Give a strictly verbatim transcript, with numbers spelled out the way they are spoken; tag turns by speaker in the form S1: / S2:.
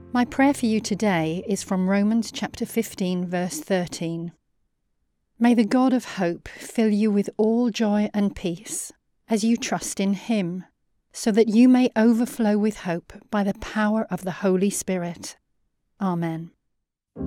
S1: My prayer for you today is from Romans chapter fifteen, verse thirteen. May the God of hope fill you with all joy and peace as you trust in Him, so that you may overflow with hope by the power of the Holy Spirit. Amen.